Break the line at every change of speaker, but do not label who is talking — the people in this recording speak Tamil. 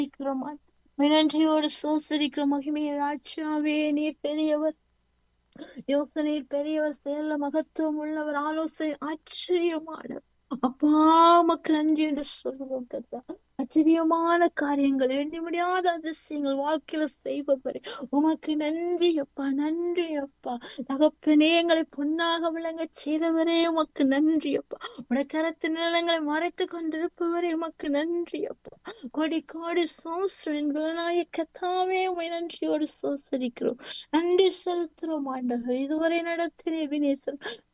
நன்றியோடு சோசரிக்கிற மகிமையை ராஜாவே, நீர் பெரியவர், யோசனையில் பெரியவர், செயல்ல மகத்துவம் உள்ளவர், ஆலோசனை ஆச்சரியமானவர். அப்பா, உமக்கு நன்றி என்று சொல்லுவோம் கர்த்தா. ஆச்சரியமான காரியங்கள், எண்ணி முடியாத அதிசயங்கள் வாழ்க்கையில செய்பவரே, உமக்கு நன்றி அப்பா, நன்றி அப்பா. தகப்பனே, எங்களை பொன்னாக விளங்க செய்தவரே, உமக்கு நன்றி அப்பா. உடைய கரத்து நிலங்களை மறைத்து கொண்டிருப்பவரே, உமக்கு நன்றி அப்பா. கோடி கோடி சோஸ்திரம் கத்தாவே, உமை நன்றியோடு சோசரிக்கிறோம், நன்றி செலுத்துறோம் ஆண்டவர். இதுவரை நடத்தின வினேசன்